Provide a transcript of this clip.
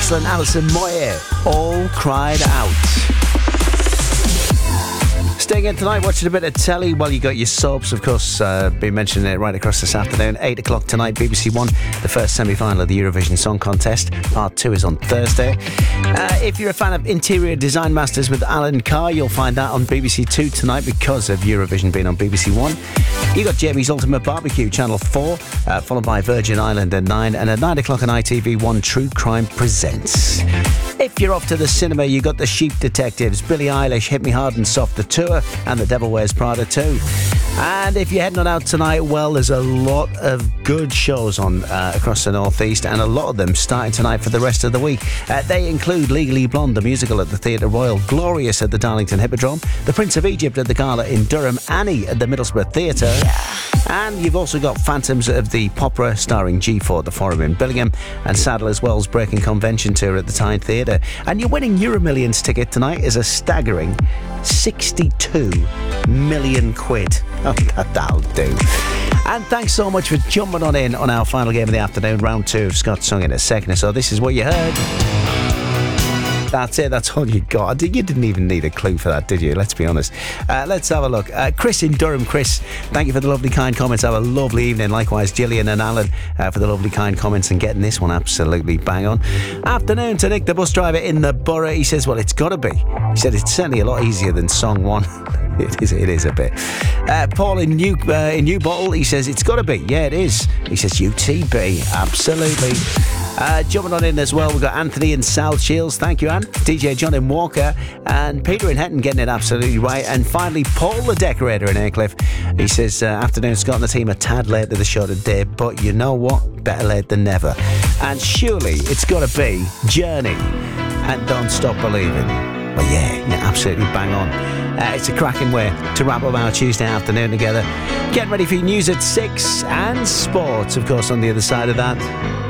excellent Alison Moyer, All Cried Out. Staying in tonight, watching a bit of telly while you got your soaps, of course, been mentioning it right across this afternoon. 8 o'clock tonight, BBC One, the first semi-final of the Eurovision Song Contest. Part 2 is on Thursday. If you're a fan of Interior Design Masters with Alan Carr, you'll find that on BBC 2 tonight because of Eurovision being on BBC One. You got Jamie's Ultimate Barbecue, Channel 4, followed by Virgin Island at 9, and at 9 o'clock on ITV1, True Crime Presents. If you're off to the cinema, you got The Sheep Detectives, Billie Eilish, Hit Me Hard and Soft, The Tour, and The Devil Wears Prada 2. And if you're heading on out tonight, well, there's a lot of good shows on across the Northeast, and a lot of them starting tonight for the rest of the week. They include Legally Blonde, the musical at the Theatre Royal, Glorious at the Darlington Hippodrome, The Prince of Egypt at the Gala in Durham, Annie at the Middlesbrough Theatre. And you've also got Phantoms of the Popera starring G4 at the Forum in Billingham, and Sadler's Wells Breaking Convention Tour at the Tyne Theatre. And your winning Euro Millions ticket tonight is a staggering 62 million quid. Oh, that'll do. And thanks so much for jumping on in on our final game of the afternoon, round 2 of Scott's Song in a second. So this is what you heard. That's it, that's all you got. You didn't even need a clue for that, did you? Let's be honest. Let's have a look. Chris in Durham. Chris, thank you for the lovely kind comments. Have a lovely evening. Likewise, Gillian and Alan for the lovely kind comments and getting this one absolutely bang on. Afternoon to Nick, the bus driver in the borough. He says, well, it's got to be. He said it's certainly a lot easier than song 1. It is a bit. Paul in New Bottle, he says it's got to be. Yeah, it is. He says UTB. Absolutely. Jumping on in as well, we've got Anthony in South Shields. Thank you, Anne. DJ John in Walker, and Peter in Hetton getting it absolutely right. And finally, Paul the Decorator in Aycliffe. He says, afternoon, Scott and the team are tad late to the show today, but you know what? Better late than never. And surely it's got to be Journey and Don't Stop Believing. Well, yeah, absolutely bang on. It's a cracking way to wrap up our Tuesday afternoon together. Get ready for your news at 6 and sports, of course, on the other side of that.